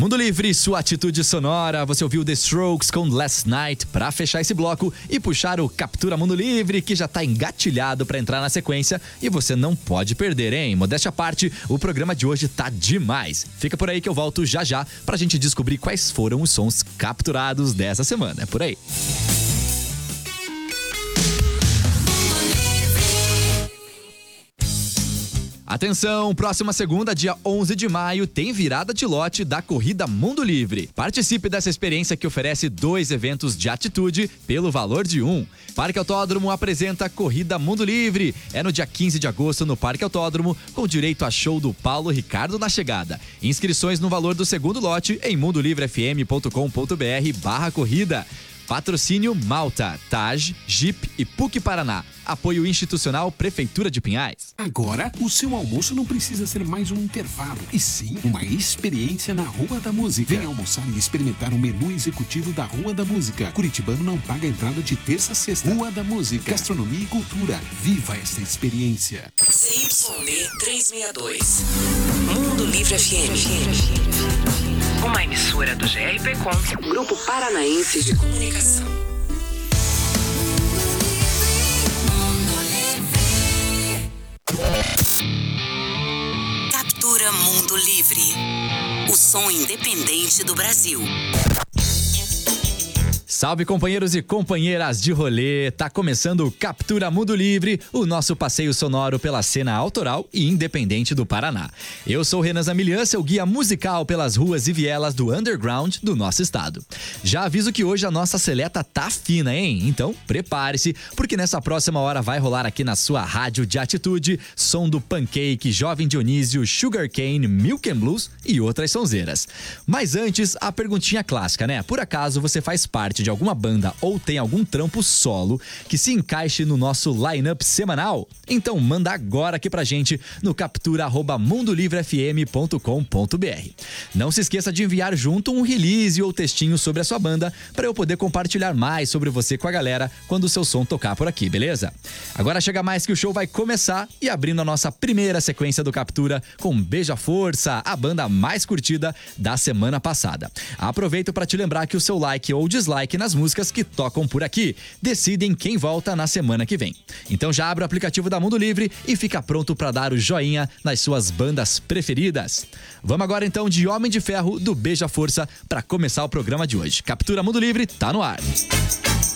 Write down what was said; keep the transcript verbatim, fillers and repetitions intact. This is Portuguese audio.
Mundo Livre, sua atitude sonora. Você ouviu The Strokes com Last Night pra fechar esse bloco e puxar o Captura Mundo Livre, que já tá engatilhado pra entrar na sequência e você não pode perder, hein? Modéstia à parte, o programa de hoje tá demais. Fica por aí que eu volto já já pra gente descobrir quais foram os sons capturados dessa semana. É por aí. Atenção, próxima segunda, dia onze de maio, tem virada de lote da Corrida Mundo Livre. Participe dessa experiência que oferece dois eventos de atitude pelo valor de um. Parque Autódromo apresenta Corrida Mundo Livre. É no dia quinze de agosto no Parque Autódromo, com direito a show do Paulo Ricardo na chegada. Inscrições no valor do segundo lote em mundolivrefm.com.br barra corrida. Patrocínio Malta, Taj, Jeep e P U C Paraná. Apoio institucional Prefeitura de Pinhais. Agora, o seu almoço não precisa ser mais um intervalo, e sim uma experiência na Rua da Música. Venha almoçar e experimentar o menu executivo da Rua da Música. Curitibano não paga entrada de terça a sexta. Rua da Música, gastronomia e cultura. Viva essa experiência. C Y D trezentos e sessenta e dois. Mundo Livre F M. Uma emissora do G R P Com, Grupo Paranaense de Comunicação. Captura Mundo Livre. O som independente do Brasil. Salve, companheiros e companheiras de rolê! Tá começando o Captura Mundo Livre, o nosso passeio sonoro pela cena autoral e independente do Paraná. Eu sou Renan Zamilian, seu guia musical pelas ruas e vielas do underground do nosso estado. Já aviso que hoje a nossa seleta tá fina, hein? Então prepare-se, porque nessa próxima hora vai rolar aqui na sua rádio de atitude som do Pancake, Jovem Dionísio, Sugarcane, Milk and Blues e outras sonzeiras. Mas antes, a perguntinha clássica, né? Por acaso você faz parte de alguma banda ou tem algum trampo solo que se encaixe no nosso line-up semanal? Então manda agora aqui pra gente no captura arroba mundolivrefm ponto com ponto br. Não se esqueça de enviar junto um release ou textinho sobre a sua banda para eu poder compartilhar mais sobre você com a galera quando o seu som tocar por aqui, beleza? Agora chega mais que o show vai começar e abrindo a nossa primeira sequência do Captura com Beija Força, a banda mais curtida da semana passada. Aproveito para te lembrar que o seu like ou dislike nas músicas que tocam por aqui decidem quem volta na semana que vem. Então já abre o aplicativo da Mundo Livre e fica pronto para dar o joinha nas suas bandas preferidas. Vamos agora então de Homem de Ferro do Beija Força para começar o programa de hoje. Captura Mundo Livre, tá no ar.